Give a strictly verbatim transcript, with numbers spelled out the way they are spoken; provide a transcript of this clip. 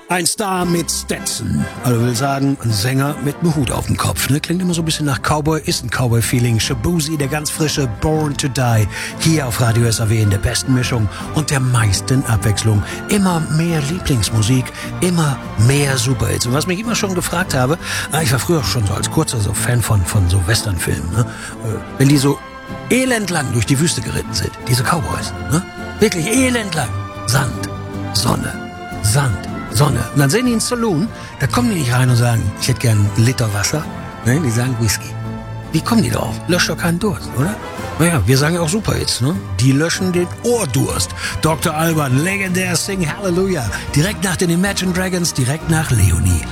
Ein Star mit Stetson. Also will sagen, ein Sänger mit einem Hut auf dem Kopf. Ne? Klingt immer so ein bisschen nach Cowboy, ist ein Cowboy-Feeling. Shaboozey, der ganz frische Born to Die. Hier auf Radio S A W in der besten Mischung und der meisten Abwechslung. Immer mehr Lieblingsmusik, immer mehr Superhits. Und was mich immer schon gefragt habe, ich war früher schon so als kurzer so Fan von, von so Westernfilmen. Ne? Wenn die so elendlang durch die Wüste geritten sind, diese Cowboys. Ne? Wirklich elendlang. Sand, Sonne, Sand. Sonne. Und dann sehen die einen Saloon, da kommen die nicht rein und sagen, ich hätte gern einen Liter Wasser. Ne, die sagen Whisky. Wie kommen die drauf? Löscht doch keinen Durst, oder? Naja, wir sagen ja auch Superhits, ne? Die löschen den Ohrdurst. Doktor Alban, legendär Sing Hallelujah. Direkt nach den Imagine Dragons, direkt nach Leonie.